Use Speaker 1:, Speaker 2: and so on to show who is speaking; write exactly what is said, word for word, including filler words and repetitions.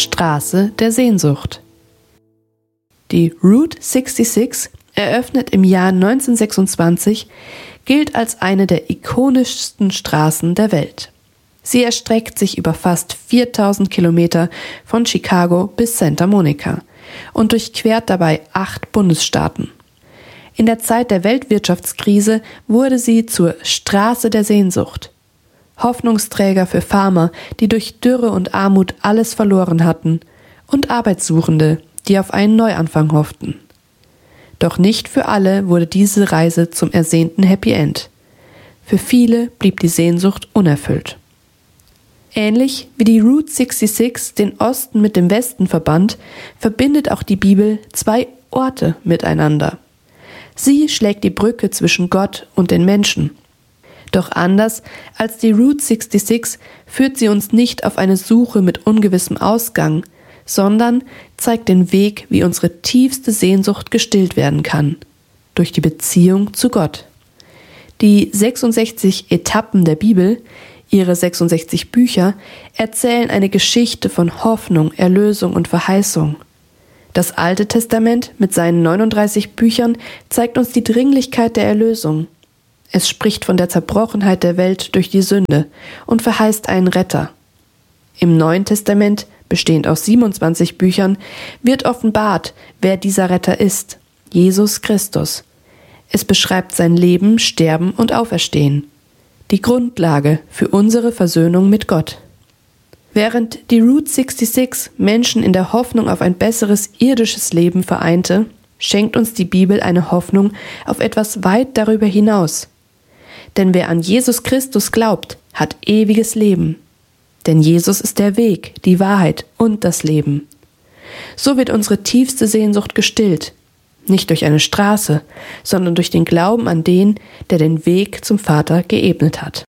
Speaker 1: Straße der Sehnsucht. Die Route sechsundsechzig, eröffnet im Jahr neunzehnhundertsechsundzwanzig, gilt als eine der ikonischsten Straßen der Welt. Sie erstreckt sich über fast viertausend Kilometer von Chicago bis Santa Monica und durchquert dabei acht Bundesstaaten. In der Zeit der Weltwirtschaftskrise wurde sie zur Straße der Sehnsucht. Hoffnungsträger für Farmer, die durch Dürre und Armut alles verloren hatten, und Arbeitssuchende, die auf einen Neuanfang hofften. Doch nicht für alle wurde diese Reise zum ersehnten Happy End. Für viele blieb die Sehnsucht unerfüllt. Ähnlich wie die Route sechsundsechzig den Osten mit dem Westen verband, verbindet auch die Bibel zwei Orte miteinander. Sie schlägt die Brücke zwischen Gott und den Menschen. Doch anders als die Route sechsundsechzig führt sie uns nicht auf eine Suche mit ungewissem Ausgang, sondern zeigt den Weg, wie unsere tiefste Sehnsucht gestillt werden kann, durch die Beziehung zu Gott. Die sechsundsechzig Etappen der Bibel, ihre sechsundsechzig Bücher, erzählen eine Geschichte von Hoffnung, Erlösung und Verheißung. Das Alte Testament mit seinen neununddreißig Büchern zeigt uns die Dringlichkeit der Erlösung. Es spricht von der Zerbrochenheit der Welt durch die Sünde und verheißt einen Retter. Im Neuen Testament, bestehend aus siebenundzwanzig Büchern, wird offenbart, wer dieser Retter ist, Jesus Christus. Es beschreibt sein Leben, Sterben und Auferstehen, die Grundlage für unsere Versöhnung mit Gott. Während die Route sechsundsechzig Menschen in der Hoffnung auf ein besseres irdisches Leben vereinte, schenkt uns die Bibel eine Hoffnung auf etwas weit darüber hinaus. Denn wer an Jesus Christus glaubt, hat ewiges Leben. Denn Jesus ist der Weg, die Wahrheit und das Leben. So wird unsere tiefste Sehnsucht gestillt, nicht durch eine Straße, sondern durch den Glauben an den, der den Weg zum Vater geebnet hat.